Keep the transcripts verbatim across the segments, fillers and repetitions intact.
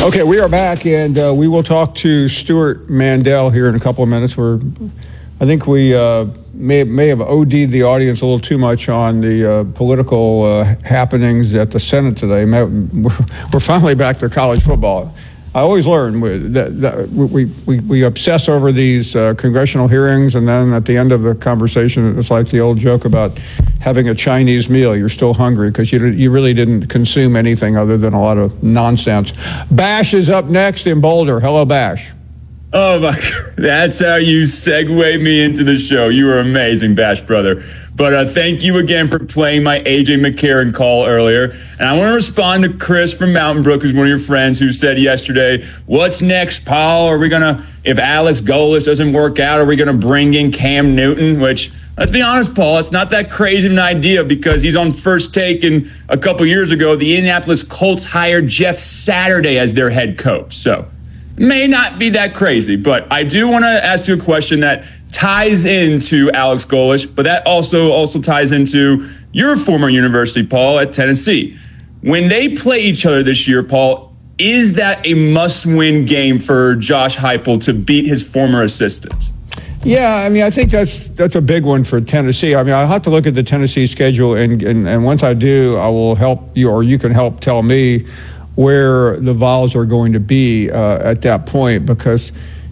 Okay, we are back, and uh, we will talk to Stewart Mandel here in a couple of minutes. We're, I think we uh, may may have O D'd the audience a little too much on the uh, political uh, happenings at the Senate today. We're finally back to college football. I always learn that, that we, we, we obsess over these uh, congressional hearings, and then at the end of the conversation, it's like the old joke about having a Chinese meal. You're still hungry because you, you really didn't consume anything other than a lot of nonsense. Bash is up next in Boulder. Hello, Bash. Oh, my God. That's how you segue me into the show. You are amazing, Bash brother. But uh, thank you again for playing my A J McCarron call earlier. And I want to respond to Chris from Mountain Brook, who's one of your friends, who said yesterday, what's next, Paul? Are we going to, if Alex Golesh doesn't work out, are we going to bring in Cam Newton? Which, let's be honest, Paul, it's not that crazy of an idea because he's on First Take, and a couple years ago, the Indianapolis Colts hired Jeff Saturday as their head coach. So may not be that crazy, but I do want to ask you a question that ties into Alex Golesh, but that also also ties into your former university, Paul, at Tennessee. When they play each other this year, Paul, is that a must-win game for Josh Heupel to beat his former assistants? Yeah, I mean, I think that's that's a big one for Tennessee. I mean, I'll have to look at the Tennessee schedule, and, and, and once I do, I will help you, or you can help tell me where the Vols are going to be uh, at that point, because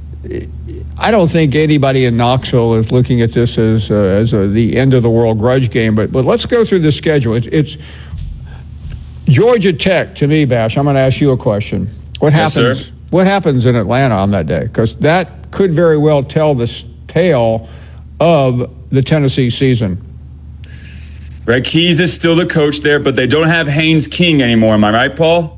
I don't think anybody in Knoxville is looking at this as uh, as a, the end of the world grudge game. But but let's go through the schedule. It's, it's Georgia Tech to me, Bash. I'm going to ask you a question. What Yes, happens? sir. What happens in Atlanta on that day? Because that could very well tell the s- tale of the Tennessee season. Greg Keys is still the coach there, but they don't have Haynes King anymore. Am I right, Paul?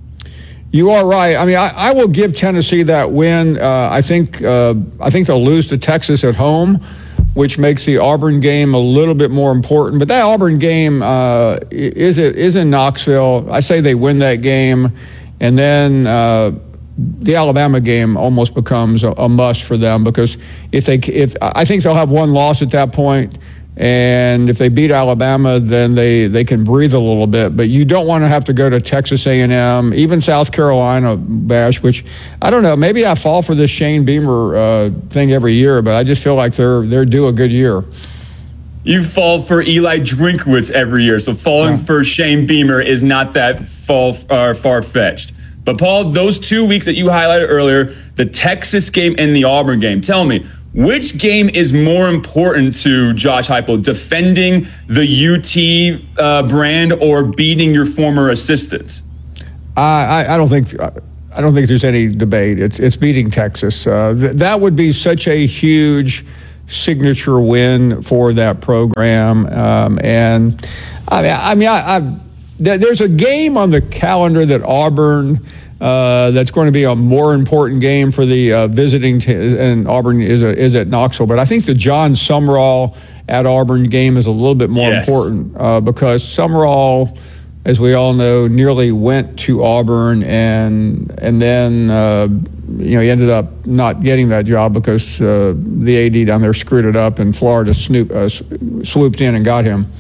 You are right. I mean, I, I will give Tennessee that win. Uh, I think uh, I think they'll lose to Texas at home, which makes the Auburn game a little bit more important. But that Auburn game uh, is it is in Knoxville. I say they win that game, and then uh, the Alabama game almost becomes a, a must for them, because if they if I think they'll have one loss at that point. And if they beat Alabama, then they, they can breathe a little bit. But you don't want to have to go to Texas A and M, even South Carolina, Bash, which, I don't know, maybe I fall for this Shane Beamer uh, thing every year, but I just feel like they're they're due a good year. You fall for Eli Drinkwitz every year, so falling Yeah. for Shane Beamer is not that fall, uh, far-fetched. But, Paul, those two weeks that you highlighted earlier, the Texas game and the Auburn game, tell me, which game is more important to Josh Heupel, defending the U T uh, brand or beating your former assistants? I, I, I don't think I don't think there's any debate. It's it's beating Texas. Uh, th- that would be such a huge signature win for that program. Um, and I mean, I mean, I, I, th- there's a game on the calendar that Auburn. Uh, that's going to be a more important game for the uh, visiting, t- and Auburn is a, is at Knoxville. But I think the John Sumrall at Auburn game is a little bit more Yes. important uh, because Sumrall, as we all know, nearly went to Auburn, and and then uh, you know he ended up not getting that job because uh, the A D down there screwed it up, and Florida snoop, uh, swooped in and got him.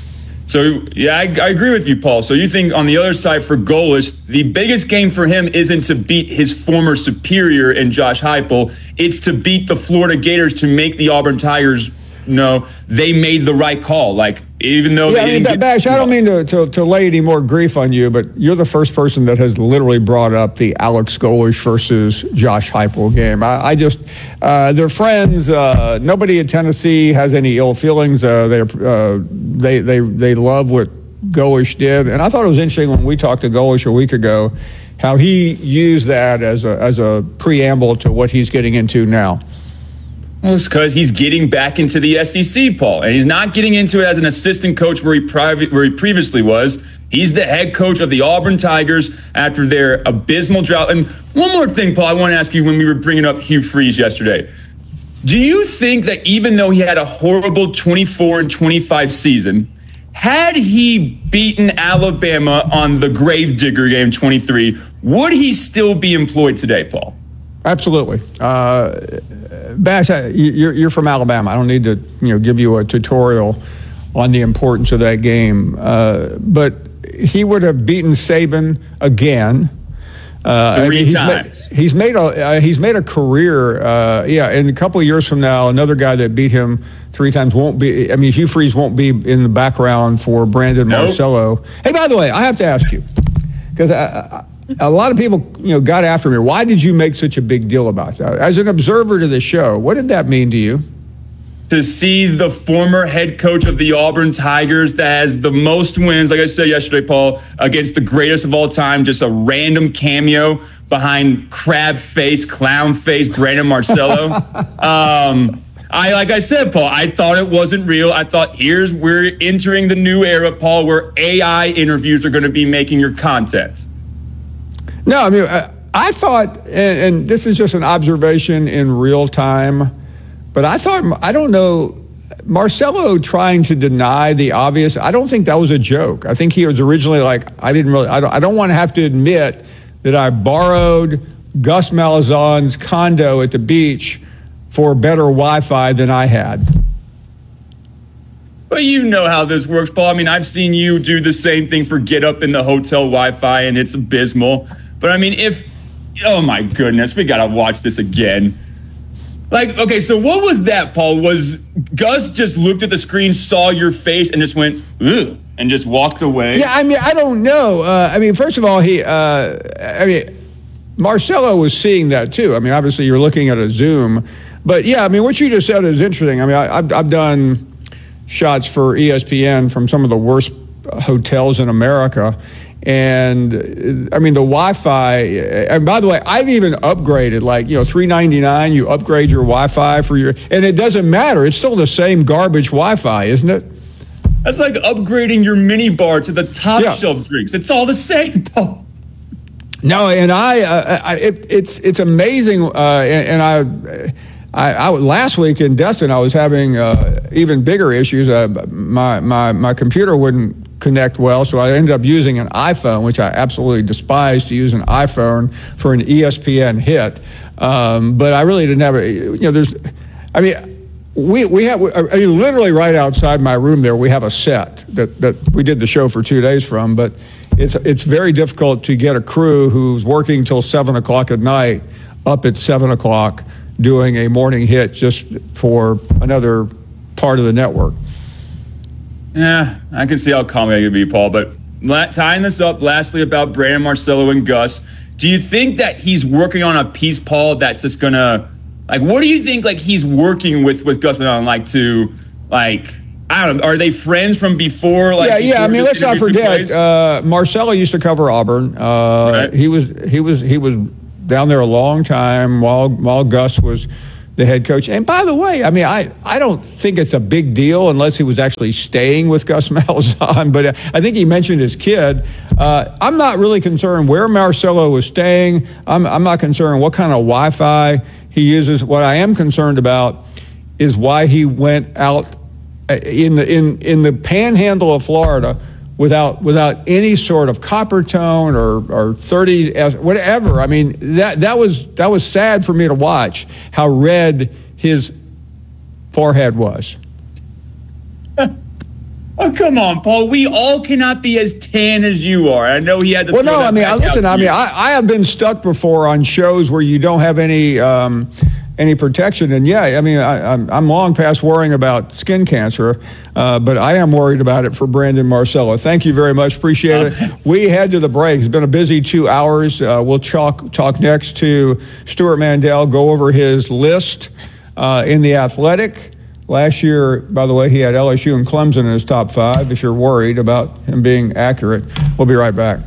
So, yeah, I, I agree with you, Paul. So you think on the other side for Golesh, the biggest game for him isn't to beat his former superior in Josh Heupel. It's to beat the Florida Gators to make the Auburn Tigers know they made the right call. Like, even though Yeah, they I mean, didn't Bash, get- I don't mean to, to, to lay any more grief on you, but you're the first person that has literally brought up the Alex Golesh versus Josh Heupel game. I, I just, uh, they're friends. Uh, nobody in Tennessee has any ill feelings. Uh, they, uh, they, they, they love what Golesh did. And I thought it was interesting when we talked to Golesh a week ago, how he used that as a, as a preamble to what he's getting into now. Well, it's because he's getting back into the S E C, Paul, and he's not getting into it as an assistant coach where he private where he previously was. He's the head coach of the Auburn Tigers after their abysmal drought. And one more thing, Paul, I want to ask you when we were bringing up Hugh Freeze yesterday. Do you think that even though he had a horrible twenty-four and twenty-five season, had he beaten Alabama on the Gravedigger game twenty-three, would he still be employed today, Paul? Absolutely. Uh, Bash, you're, you're from Alabama. I don't need to, you know, give you a tutorial on the importance of that game. Uh, but he would have beaten Saban again. Uh, Three I mean, he's times. Made, he's made a uh, he's made a career. Uh, yeah, and a couple of years from now, another guy that beat him three times won't be. I mean, Hugh Freeze won't be in the background for Brandon Nope. Marcello. Hey, by the way, I have to ask you because a lot of people, you know, got after me. Why did you make such a big deal about that? As an observer to the show, what did that mean to you? To see the former head coach of the Auburn Tigers that has the most wins, like I said yesterday, Paul, against the greatest of all time, just a random cameo behind crab face, clown face, Brandon Marcello. um, I, like I said, Paul, I thought it wasn't real. I thought here's, we're entering the new era, Paul, where A I interviews are going to be making your content. No, I mean, I, I thought, and, and this is just an observation in real time, but I thought, I don't know, Marcello trying to deny the obvious, I don't think that was a joke. I think he was originally like, I didn't really, I don't, I don't want to have to admit that I borrowed Gus Malzahn's condo at the beach for better Wi-Fi than I had. But you know how this works, Paul. I mean, I've seen you do the same thing for Get Up in the hotel Wi-Fi, and it's abysmal. But I mean, if, oh my goodness, we got to watch this again. Like, okay, so what was that, Paul? Was Gus just looked at the screen, saw your face, and just went, ugh, and just walked away? Yeah, I mean, I don't know. Uh, I mean, first of all, he, uh, I mean, Marcello was seeing that too. I mean, obviously you're looking at a Zoom. But yeah, I mean, what you just said is interesting. I mean, I, I've, I've done shots for E S P N from some of the worst hotels in America. And I mean, the Wi-Fi, and by the way, I've even upgraded, like, you know, three ninety-nine, you upgrade your Wi-Fi for your, and it doesn't matter. It's still the same garbage Wi-Fi, isn't it? That's like upgrading your mini bar to the top Yeah. shelf drinks. It's all the same, Paul. No, and I, uh, I it, it's it's amazing, uh, and, and I, I, I last week in Destin, I was having uh, even bigger issues. Uh, my my my computer wouldn't connect well, so I ended up using an iPhone, which I absolutely despise to use an iPhone for an E S P N hit. Um, but I really didn't have a, you know, there's, I mean, we we have, I mean, literally right outside my room there, we have a set that that we did the show for two days from, but it's it's very difficult to get a crew who's working till seven o'clock at night up at seven o'clock doing a morning hit just for another part of the network. Yeah, I can see how common it could be, Paul. But la- tying this up, lastly, about Brandon Marcello and Gus, do you think that he's working on a piece, Paul, that's just gonna, like, what do you think, like, he's working with with Gus Malzahn, like, to, like, I don't know, are they friends from before? Like, yeah, yeah. I mean, let's not forget, place? uh, Marcello used to cover Auburn. Uh, Right. He was he was he was down there a long time while while Gus was the head coach. And by the way, I mean, I, I don't think it's a big deal unless he was actually staying with Gus Malzahn, but I think he mentioned his kid. Uh, I'm not really concerned where Marcello was staying. I'm, I'm not concerned what kind of Wi-Fi he uses. What I am concerned about is why he went out in the in, in the panhandle of Florida without without any sort of copper tone or or thirty whatever. I mean, that that was that was sad for me to watch how red his forehead was. Oh, come on, Paul. We all cannot be as tan as you are. I know he had to. Well, throw no, that I mean, back I, listen, out I to mean, you. I, I have been stuck before on shows where you don't have any um, any protection, and yeah, I mean, I, I'm I'm long past worrying about skin cancer, uh, but I am worried about it for Brandon Marcello. Thank you very much, appreciate it. We head to the break. It's been a busy two hours. Uh, we'll talk talk next to Stuart Mandel, go over his list uh, in the Athletic. Last year, by the way, he had L S U and Clemson in his top five, if you're worried about him being accurate. We'll be right back.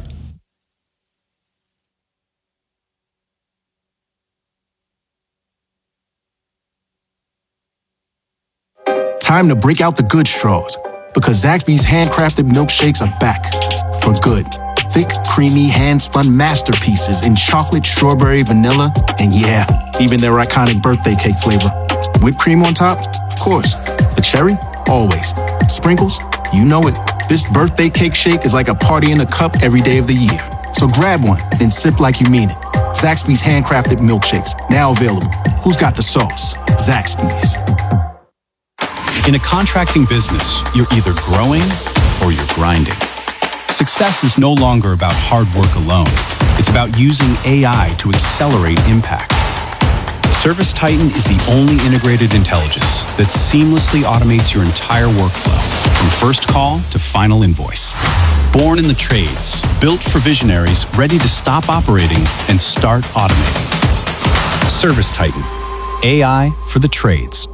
Time to break out the good straws, because Zaxby's handcrafted milkshakes are back for good. Thick, creamy, hand-spun masterpieces in chocolate, strawberry, vanilla, and yeah, even their iconic birthday cake flavor. Whipped cream on top? Of course. The cherry? Always. Sprinkles? You know it. This birthday cake shake is like a party in a cup every day of the year. So grab one and sip like you mean it. Zaxby's handcrafted milkshakes, now available. Who's got the sauce? Zaxby's. In a contracting business, you're either growing or you're grinding. Success is no longer about hard work alone. It's about using A I to accelerate impact. Service Titan is the only integrated intelligence that seamlessly automates your entire workflow, from first call to final invoice. Born in the trades, built for visionaries ready to stop operating and start automating. Service Titan, A I for the trades.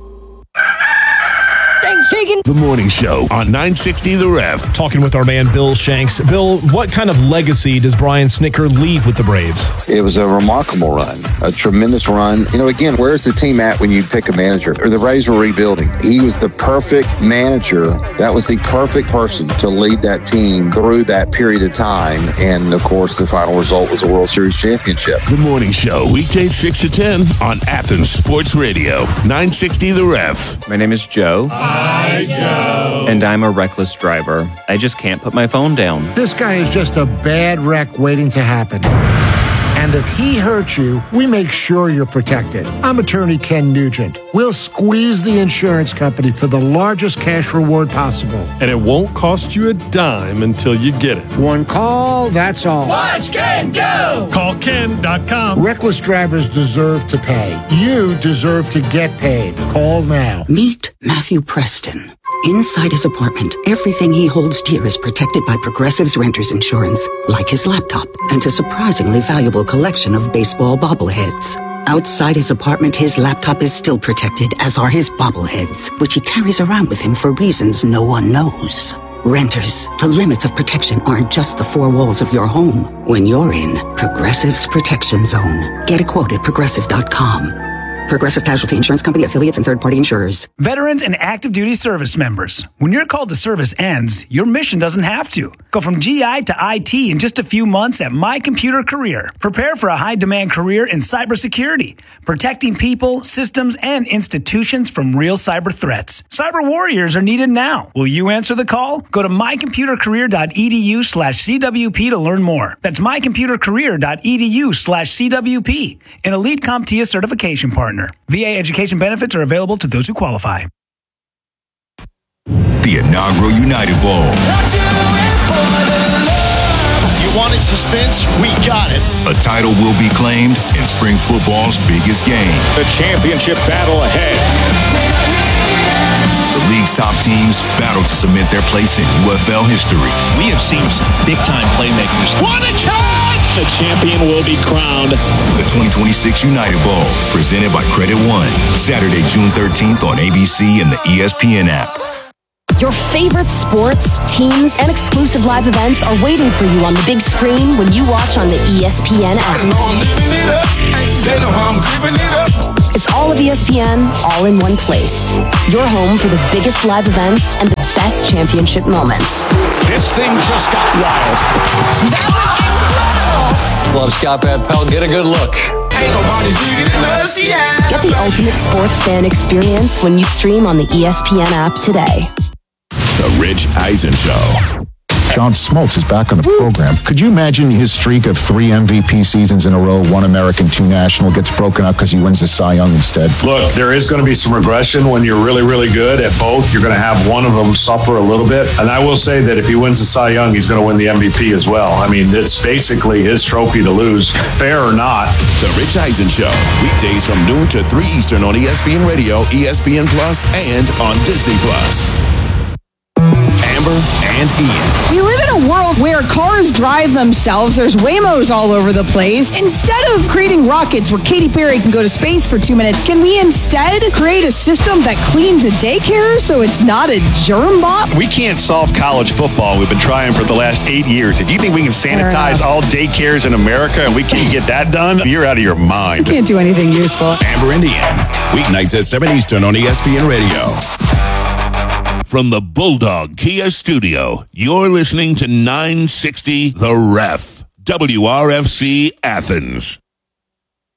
The Morning Show on nine sixty The Ref. Talking with our man Bill Shanks. Bill, what kind of legacy does Brian Snitker leave with the Braves? It was a remarkable run, a tremendous run. You know, again, where's the team at when you pick a manager? Or the Braves were rebuilding. He was the perfect manager. That was the perfect person to lead that team through that period of time. And, of course, the final result was a World Series championship. The Morning Show, weekdays six to ten on Athens Sports Radio, nine sixty The Ref. My name is Joe. Hi, Joe. And I'm a reckless driver. I just can't put my phone down. This guy is just a bad wreck waiting to happen. And if he hurts you, we make sure you're protected. I'm attorney Ken Nugent. We'll squeeze the insurance company for the largest cash reward possible. And it won't cost you a dime until you get it. One call, that's all. Watch Ken go! Call Ken dot com. Reckless drivers deserve to pay. You deserve to get paid. Call now. Meet Matthew Preston. Inside his apartment, everything he holds dear is protected by Progressive's Renter's Insurance, like his laptop and a surprisingly valuable collection of baseball bobbleheads. Outside his apartment, his laptop is still protected, as are his bobbleheads, which he carries around with him for reasons no one knows. Renters, the limits of protection aren't just the four walls of your home. When you're in Progressive's Protection Zone, get a quote at progressive dot com. Progressive Casualty Insurance Company, affiliates, and third-party insurers. Veterans and active duty service members. When your call to service ends, your mission doesn't have to. Go from G I to I T in just a few months at My Computer Career. Prepare for a high-demand career in cybersecurity, protecting people, systems, and institutions from real cyber threats. Cyber warriors are needed now. Will you answer the call? Go to mycomputercareer.edu slash CWP to learn more. That's mycomputercareer.edu slash CWP, an Elite CompTIA certification partner. V A education benefits are available to those who qualify. The inaugural United Bowl. You wanted suspense? We got it. A title will be claimed in spring football's biggest game. The championship battle ahead. The league's top teams battle to cement their place in U F L history. We have seen some big-time playmakers. What a catch! The champion will be crowned. The twenty twenty-six United Bowl, presented by Credit One. Saturday, June thirteenth on A B C and the E S P N app. Your favorite sports, teams, and exclusive live events are waiting for you on the big screen when you watch on the E S P N app. It's all of E S P N, all in one place. Your home for the biggest live events and the best championship moments. This thing just got wild. That was incredible! Love Scott Van Pelt. Get a good look. Ain't nobody bigger than us, yeah. Get the ultimate sports fan experience when you stream on the E S P N app today. The Rich Eisen Show. John Smoltz is back on the program. Could you imagine his streak of three M V P seasons in a row, one American, two national, gets broken up because he wins the Cy Young instead? Look, there is going to be some regression when you're really, really good at both. You're going to have one of them suffer a little bit. And I will say that if he wins the Cy Young, he's going to win the M V P as well. I mean, it's basically his trophy to lose, fair or not. The Rich Eisen Show, weekdays from noon to three Eastern on E S P N Radio, E S P N Plus, and on Disney Plus. Amber and Ian. We live in a world where cars drive themselves. There's Waymos all over the place. Instead of creating rockets where Katy Perry can go to space for two minutes, can we instead create a system that cleans a daycare so it's not a germ bomb? We can't solve college football. We've been trying for the last eight years. If you think we can sanitize all daycares in America and we can't get that done, you're out of your mind. We can't do anything useful. Amber and Ian, weeknights at seven Eastern on E S P N Radio. From the Bulldog Kia Studio, you're listening to nine sixty The Ref, W R F C Athens.